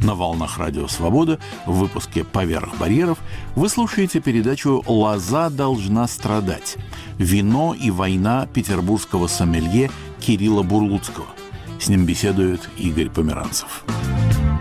На волнах Радио Свобода в выпуске «Поверх барьеров» вы слушаете передачу «Лоза должна страдать. Вино и война петербургского сомелье Кирилла Бурлуцкого». С ним беседует Игорь Померанцев.